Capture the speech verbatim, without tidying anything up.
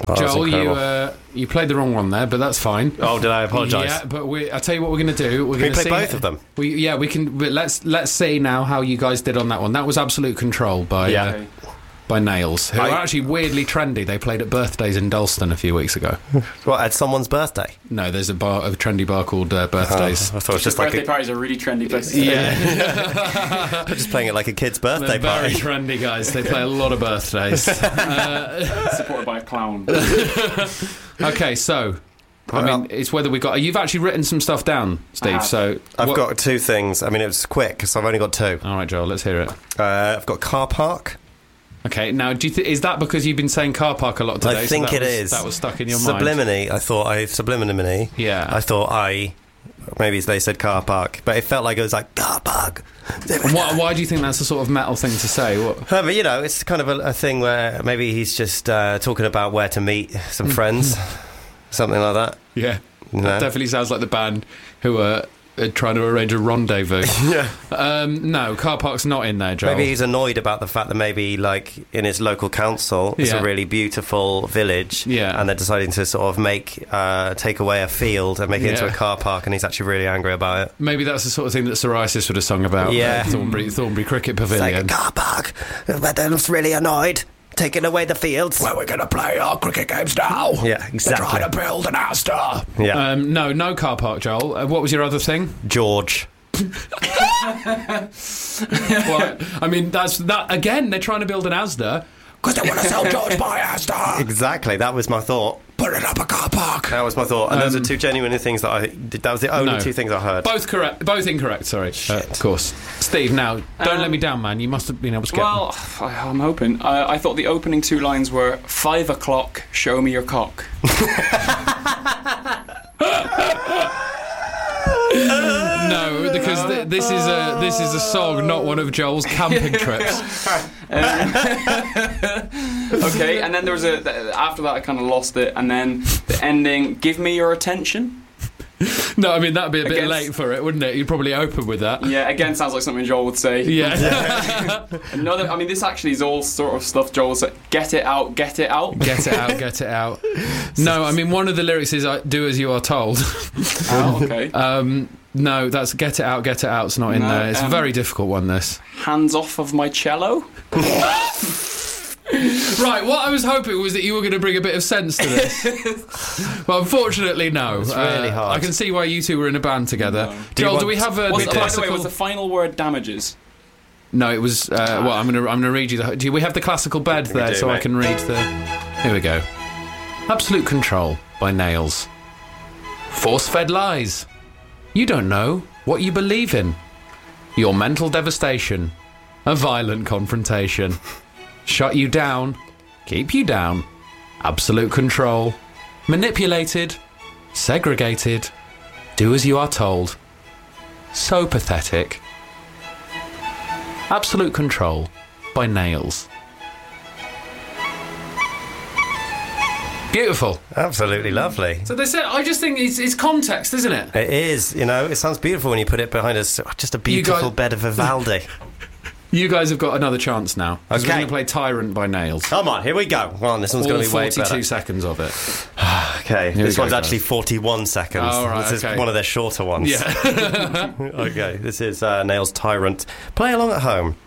Oh, Joel, you uh, you played the wrong one there, but that's fine. Oh, did I apologise? Yeah, but we, I'll tell you what we're going to do. We're Can we going to play see both of them? We, yeah, we can. But let's let's see now how you guys did on that one. That was Absolute Control by Yeah. uh, by Nails, who I- are actually weirdly trendy. They played at birthdays in Dalston a few weeks ago. What, at someone's birthday? No, there's a bar, a trendy bar called uh, Birthdays. Oh, I thought it was just Birthday like a, parties are really trendy places. to Yeah, just playing it like a kid's they're birthday very party. trendy guys. They play a lot of birthdays. uh, Supported by a clown. okay, so I mean, it's whether we got. You've actually written some stuff down, Steve. have. So I've what- got two things. I mean, it was quick, so I've only got two. All right, Joel. Let's hear it. Uh, I've got car park. Okay, now do you th- is that because you've been saying car park a lot today? I so think that it was, is. That was stuck in your mind. Subliminally, I thought I subliminally. Yeah. I thought I. Maybe they said car park, but it felt like it was like car park. Why, why do you think that's a sort of metal thing to say? What? Uh, but you know, it's kind of a, a thing where maybe he's just uh, talking about where to meet some friends, something like that. Yeah, You that know? definitely sounds like the band who are uh, trying to arrange a rendezvous. Yeah. Um, no, car park's not in there, Joel. Maybe he's annoyed about the fact that maybe, like, in his local council, it's Yeah. a really beautiful village, Yeah. and they're deciding to sort of make, uh, take away a field and make it into Yeah. a car park, and he's actually really angry about it. Maybe that's the sort of thing that Psoriasis would have sung about. Yeah. uh, Thornbury, Thornbury Cricket It's like Pavilion. a car park, but they're really annoyed, taking away the fields. Where we're going to play our cricket games now. Yeah, exactly. They're trying to build an Astor. Yeah. Um, no, no car park, Joel. Uh, what was your other thing? George. Well, I mean, that's that again. They're trying to build an Asda because they want to sell George by Asda. Exactly, that was my thought. Put it up a car park. That was my thought. And those Um, are two genuine things that I did. That was the only No. two things I heard. Both correct. Both incorrect. Sorry. Uh, of course. Steve, now don't Um, let me down, man. You must have been able to get. Well, I- I'm hoping. Uh, I thought the opening two lines were five o'clock. Show me your cock. No, because th- this is a this is a song, not one of Joel's camping trips. Okay, and then there was a. th- After that, I kind of lost it, and then the ending. Give me your attention. No, I mean that'd be a bit Against- late for it, wouldn't it? You'd probably open with that. Yeah, again, sounds like something Joel would say. Yeah. Another. I mean, this actually is all sort of stuff Joel said. Get it out. Get it out. Get it out, get it out. No, I mean one of the lyrics is I "Do as you are told." Oh, okay. Um, no, that's "Get it out, get it out." It's not in No, there. It's a um, very difficult one. This. Hands off of my cello. Right, what I was hoping was that you were going to bring a bit of sense to this. Well, unfortunately, no. It's really Uh, hard. I can see why you two were in a band together. No. Do you Joel, do want- we have a Was, the by the classical? way, was the final word damages? No, it was. Uh, well, I'm going to I'm going to read you the. Do we have the classical bed We there, do, so I mate. can read the. Here we go. Absolute Control by Nails. Force-fed lies. You don't know what you believe in. Your mental devastation. A violent confrontation. Shut you down. Keep you down. Absolute control. Manipulated. Segregated. Do as you are told. So pathetic. Absolute Control by Nails. Beautiful. Absolutely lovely. So they said, I just think it's, it's context, isn't it? It is, you know, it sounds beautiful when you put it behind us. Just a beautiful guys- bed of Vivaldi. You guys have got another chance now. 'Cause We're Okay. going to play Tyrant by Nails. Come on, here we go. Come on, this one's All going to be way forty-two better. seconds of it. Okay, Here we this go, one's guys. actually forty-one seconds. Oh, right, this okay. is one of their shorter ones. Yeah. Okay, this is uh, Nails Tyrant. Play along at home.